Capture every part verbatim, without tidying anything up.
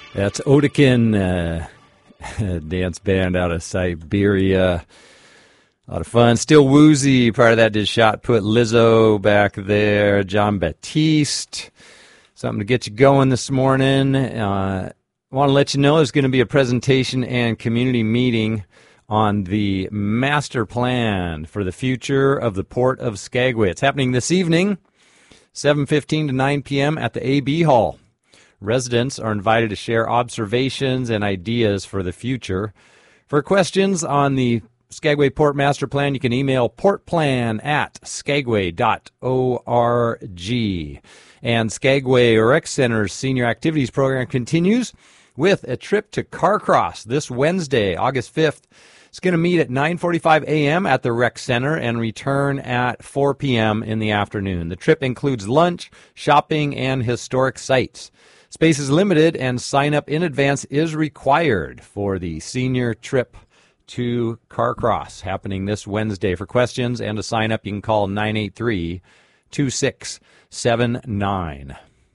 That's Odekin, uh, dance band out of Siberia. A lot of fun. Still Woozy. Part of that did Shot Put. Lizzo back there. John Baptiste. Something to get you going this morning. Uh, I want to let you know there's going to be a presentation and community meeting on the master plan for the future of the Port of Skagway. It's happening this evening, seven fifteen to nine p.m. at the A B Hall. Residents are invited to share observations and ideas for the future. For questions on the Skagway Port Master Plan, you can email portplan at skagway dot org. And Skagway Rec Center's Senior Activities Program continues with a trip to Carcross this Wednesday, August fifth. It's going to meet at nine forty-five a.m. at the Rec Center and return at four p.m. in the afternoon. The trip includes lunch, shopping, and historic sites. Space is limited, and sign-up in advance is required for the senior trip to Carcross, happening this Wednesday. For questions and to sign up, you can call nine eight three, two six seven nine.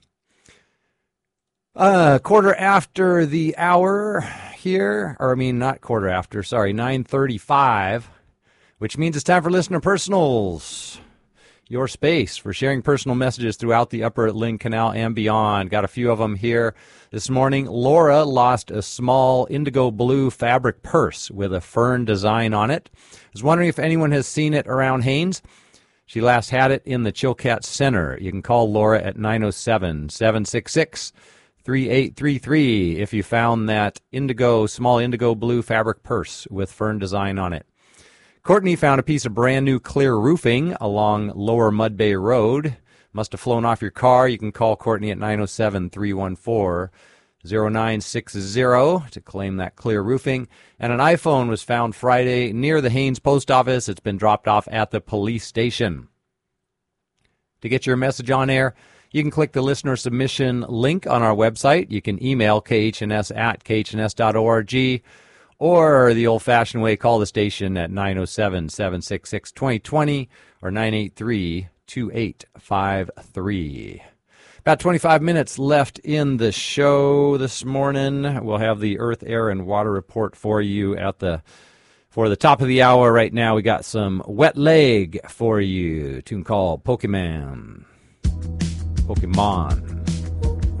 Uh, quarter after the hour here, or I mean not quarter after, sorry, nine thirty-five, which means it's time for Listener Personals. Your space for sharing personal messages throughout the Upper Lynn Canal and beyond. Got a few of them here this morning. Laura lost a small indigo blue fabric purse with a fern design on it. I was wondering if anyone has seen it around Haines. She last had it in the Chilkat Center. You can call Laura at nine oh seven, seven six six, three eight three three if you found that indigo, small indigo blue fabric purse with fern design on it. Courtney found a piece of brand new clear roofing along Lower Mud Bay Road. Must have flown off your car. You can call Courtney at nine oh seven, three one four, oh nine six oh to claim that clear roofing. And an iPhone was found Friday near the Haines Post Office. It's been dropped off at the police station. To get your message on air, you can click the listener submission link on our website. You can email K H N S at K H N S dot org. Or the old-fashioned way, call the station at nine oh seven, seven six six, two oh two oh or nine eight three, two eight five three. About twenty-five minutes left in the show this morning. We'll have the Earth, Air, and Water report for you at the for the top of the hour. Right now, we got some Wet Leg for you. A tune called Pokemon. Pokemon.